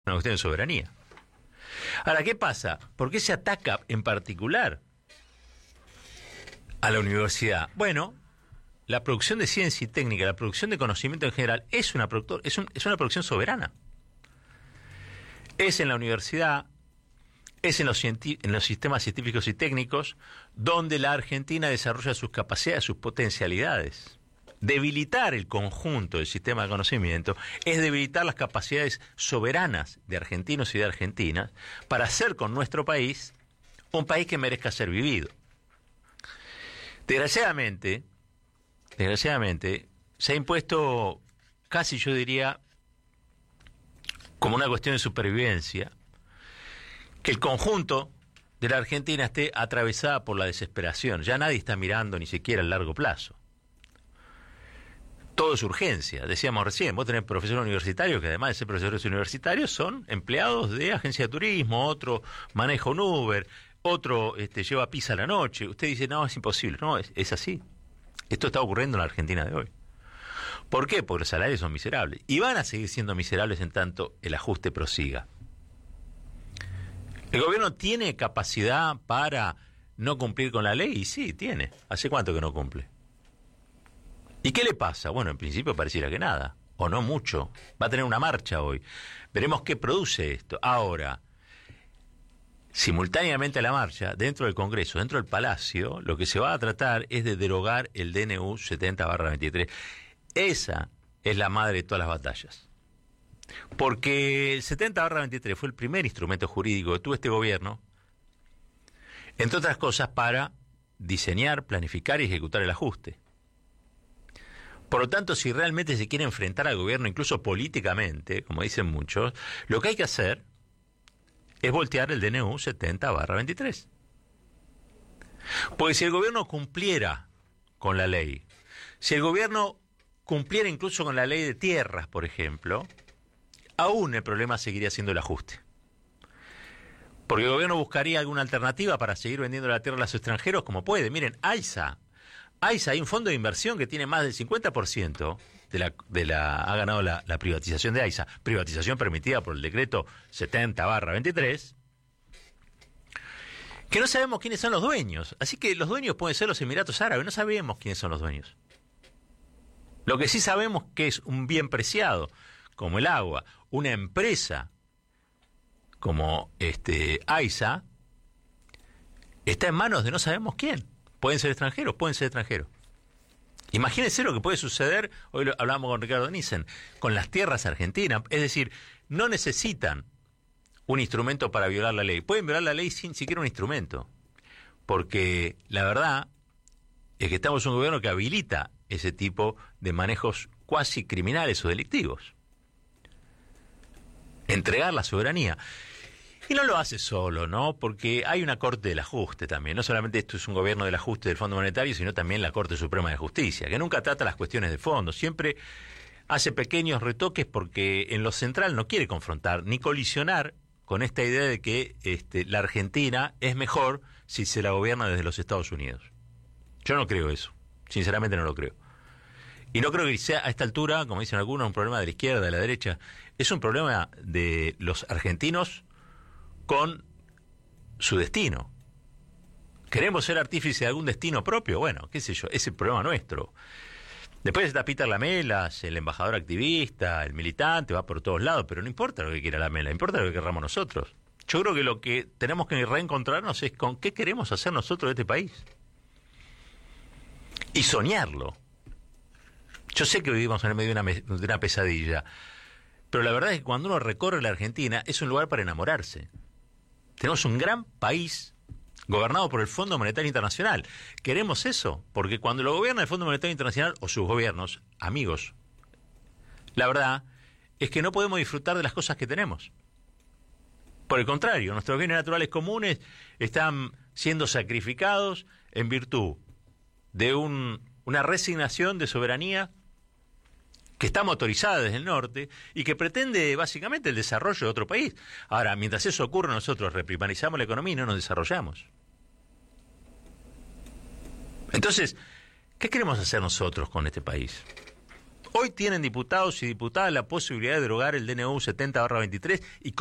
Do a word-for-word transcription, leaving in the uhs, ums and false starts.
una cuestión de soberanía. Ahora, ¿qué pasa? ¿Por qué se ataca en particular a la universidad? Bueno, la producción de ciencia y técnica, la producción de conocimiento en general, es una, productor, es un, es una producción soberana. Es en la universidad, es en los, en los sistemas científicos y técnicos, donde la Argentina desarrolla sus capacidades, sus potencialidades. Debilitar el conjunto del sistema de conocimiento es debilitar las capacidades soberanas de argentinos y de argentinas para hacer con nuestro país un país que merezca ser vivido. Desgraciadamente, desgraciadamente, se ha impuesto casi, yo diría, como una cuestión de supervivencia, que el conjunto de la Argentina esté atravesada por la desesperación. Ya nadie está mirando ni siquiera al largo plazo. Todo es urgencia, decíamos recién. Vos tenés profesores universitarios que además de ser profesores universitarios son empleados de agencia de turismo, otro maneja un Uber, otro este, lleva pizza a la noche. Usted dice, no, es imposible. No, es, es así. Esto está ocurriendo en la Argentina de hoy. ¿Por qué? Porque los salarios son miserables. Y van a seguir siendo miserables en tanto el ajuste prosiga. ¿El gobierno tiene capacidad para no cumplir con la ley? Y sí, tiene. ¿Hace cuánto que no cumple? ¿Y qué le pasa? Bueno, en principio pareciera que nada, o no mucho. Va a tener una marcha hoy. Veremos qué produce esto. Ahora, simultáneamente a la marcha, dentro del Congreso, dentro del Palacio, lo que se va a tratar es de derogar el D N U setenta barra veintitrés. Esa es la madre de todas las batallas. Porque el setenta barra veintitrés fue el primer instrumento jurídico que tuvo este gobierno, entre otras cosas, para diseñar, planificar y ejecutar el ajuste. Por lo tanto, si realmente se quiere enfrentar al gobierno, incluso políticamente, como dicen muchos, lo que hay que hacer es voltear el D N U setenta barra veintitrés. Porque si el gobierno cumpliera con la ley, si el gobierno cumpliera incluso con la ley de tierras, por ejemplo, aún el problema seguiría siendo el ajuste. Porque el gobierno buscaría alguna alternativa para seguir vendiendo la tierra a los extranjeros como puede. Miren, AISA, AISA, hay un fondo de inversión que tiene más del cincuenta por ciento de la, de la, ha ganado la, la privatización de AISA, privatización permitida por el decreto setenta barra veintitrés, que no sabemos quiénes son los dueños. Así que los dueños pueden ser los Emiratos Árabes, no sabemos quiénes son los dueños. Lo que sí sabemos que es un bien preciado, como el agua, una empresa como este AISA, está en manos de no sabemos quién. Pueden ser extranjeros, pueden ser extranjeros. Imagínense lo que puede suceder, hoy lo hablamos con Ricardo Nissen, con las tierras argentinas. Es decir, no necesitan un instrumento para violar la ley. Pueden violar la ley sin siquiera un instrumento. Porque la verdad es que estamos en un gobierno que habilita ese tipo de manejos cuasi criminales o delictivos. Entregar la soberanía. Y no lo hace solo, ¿no? Porque hay una Corte del Ajuste también. No solamente esto es un gobierno del ajuste del Fondo Monetario, sino también la Corte Suprema de Justicia, que nunca trata las cuestiones de fondo. Siempre hace pequeños retoques porque en lo central no quiere confrontar ni colisionar con esta idea de que este, la Argentina es mejor si se la gobierna desde los Estados Unidos. Yo no creo eso. Sinceramente no lo creo. Y no creo que sea a esta altura, como dicen algunos, un problema de la izquierda, de la derecha. Es un problema de los argentinos con su destino. ¿Queremos ser artífices de algún destino propio? Bueno, qué sé yo, ese es el problema nuestro. Después está Peter Lamelas, el embajador activista, el militante, va por todos lados, pero no importa lo que quiera Lamela, importa lo que queramos nosotros. Yo creo que lo que tenemos que reencontrarnos es con qué queremos hacer nosotros de este país. Y soñarlo. Yo sé que vivimos en el medio de una, de una pesadilla, pero la verdad es que cuando uno recorre la Argentina es un lugar para enamorarse. Tenemos un gran país gobernado por el Fondo Monetario Internacional. ¿Queremos eso? Porque cuando lo gobierna el Fondo Monetario Internacional o sus gobiernos, amigos, la verdad es que no podemos disfrutar de las cosas que tenemos. Por el contrario, nuestros bienes naturales comunes están siendo sacrificados en virtud de un, una resignación de soberanía que está motorizada desde el norte y que pretende básicamente el desarrollo de otro país. Ahora, mientras eso ocurre, nosotros reprimarizamos la economía y no nos desarrollamos. Entonces, ¿qué queremos hacer nosotros con este país? Hoy tienen diputados y diputadas la posibilidad de derogar el D N U setenta barra veintitrés y